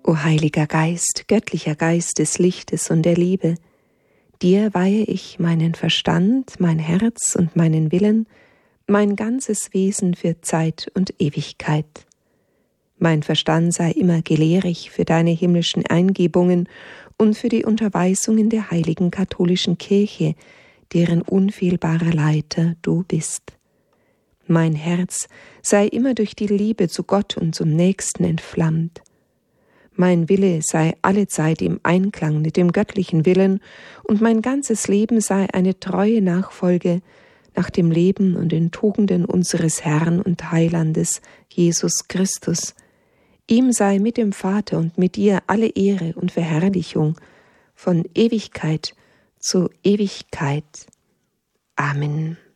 O Heiliger Geist, göttlicher Geist des Lichtes und der Liebe, dir weihe ich meinen Verstand, mein Herz und meinen Willen, mein ganzes Wesen für Zeit und Ewigkeit. Mein Verstand sei immer gelehrig für deine himmlischen Eingebungen und für die Unterweisungen der heiligen katholischen Kirche, deren unfehlbarer Leiter du bist. Mein Herz sei immer durch die Liebe zu Gott und zum Nächsten entflammt. Mein Wille sei allezeit im Einklang mit dem göttlichen Willen und mein ganzes Leben sei eine treue Nachfolge nach dem Leben und den Tugenden unseres Herrn und Heilandes, Jesus Christus. Ihm sei mit dem Vater und mit dir alle Ehre und Verherrlichung von Ewigkeit zu Ewigkeit. Amen.